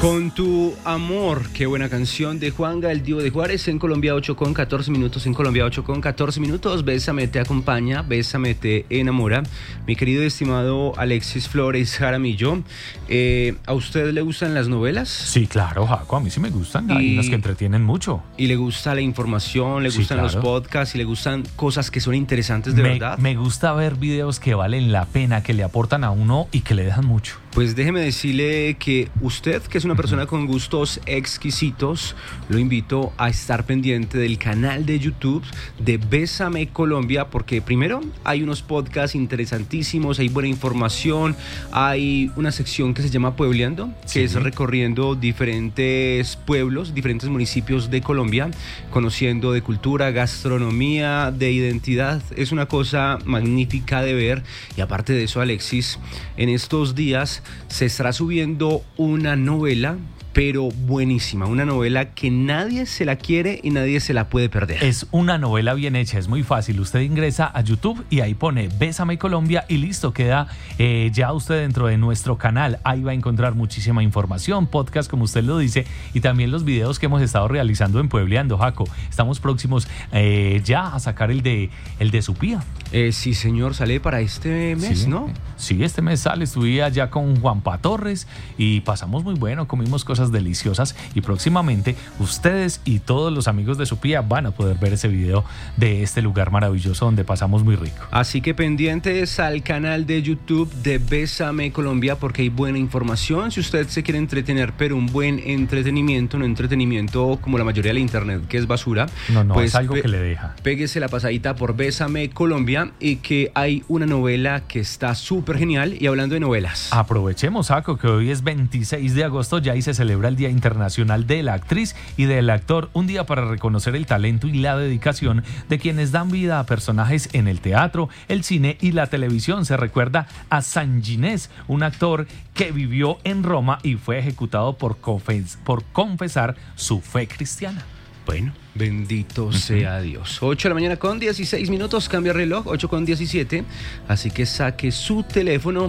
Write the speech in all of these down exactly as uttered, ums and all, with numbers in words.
Con tu amor, qué buena canción de Juanga, el Divo de Juárez, en Colombia ocho con catorce minutos, en Colombia ocho con catorce minutos, Bésame te acompaña, Bésame te enamora. Mi querido y estimado Alexis Flores Jaramillo, eh, ¿a usted le gustan las novelas? Sí, claro, Jaco, a mí sí me gustan, hay y, unas que entretienen mucho. ¿Y le gusta la información, le Sí, gustan claro. los podcasts y le gustan cosas que son interesantes de me, verdad? Me gusta ver videos que valen la pena, que le aportan a uno y que le dejan mucho. Pues déjeme decirle que usted, que es una persona con gustos exquisitos, lo invito a estar pendiente del canal de YouTube de Bésame Colombia, porque primero hay unos podcasts interesantísimos, hay buena información, hay una sección que se llama Puebleando, que Sí. es recorriendo diferentes pueblos, diferentes municipios de Colombia, conociendo de cultura, gastronomía, de identidad. Es una cosa magnífica de ver. Y aparte de eso, Alexis, en estos días se estará subiendo una novela, pero buenísima, una novela que nadie se la quiere y nadie se la puede perder. Es una novela bien hecha, es muy fácil. Usted ingresa a YouTube y ahí pone Bésame Colombia y listo, queda eh, ya usted dentro de nuestro canal. Ahí va a encontrar muchísima información, podcast como usted lo dice, y también los videos que hemos estado realizando en Puebleando, Jaco. Estamos próximos eh, ya a sacar el de, el de Supía. Eh, sí, señor, sale para este mes, Sí, ¿no? Sí, este mes sale. Estuve allá con Juanpa Torres y pasamos muy bueno, comimos cosas deliciosas y próximamente ustedes y todos los amigos de Supía van a poder ver ese video de este lugar maravilloso donde pasamos muy rico. Así que pendientes al canal de YouTube de Bésame Colombia, porque hay buena información. Si usted se quiere entretener, pero un buen entretenimiento, no entretenimiento como la mayoría de la internet, que es basura. No, no, pues es algo pe- que le deja. Péguese la pasadita por Bésame Colombia, y que hay una novela que está súper genial. Y hablando de novelas, Aprovechemos, Jaco, que hoy es veintiséis de agosto, ya ahí se celebra el Día Internacional de la Actriz y del Actor, un día para reconocer el talento y la dedicación de quienes dan vida a personajes en el teatro, el cine y la televisión. Se recuerda a San Ginés, un actor que vivió en Roma y fue ejecutado por, confes- por confesar su fe cristiana. bueno, bendito sea Dios. ocho de la mañana con dieciséis minutos, cambia el reloj, ocho con diecisiete. Así que saque su teléfono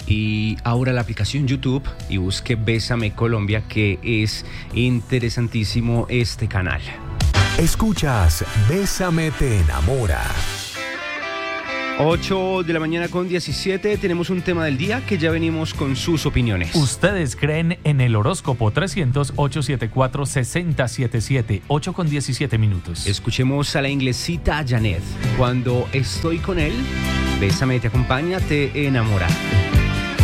y abra la aplicación YouTube y busque Bésame Colombia, que es interesantísimo este canal. Escuchas Bésame te enamora. ocho de la mañana con diecisiete, tenemos un tema del día que ya venimos con sus opiniones. ¿Ustedes creen en el horóscopo? Trescientos, ochocientos setenta y cuatro, sesenta setenta y siete, ocho con diecisiete minutos. Escuchemos a la inglesita Janet. Cuando estoy con él, Bésame te acompaña, te enamora.